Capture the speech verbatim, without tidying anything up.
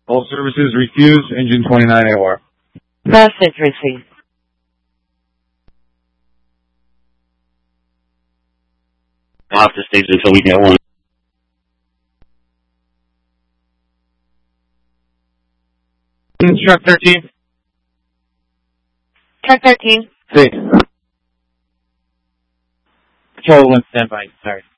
All services refused. Engine twenty-nine A O R. Message received. I'll have to stage until we get one. Truck thirteen. Truck thirteen. Six. Patrol one standby. Sorry.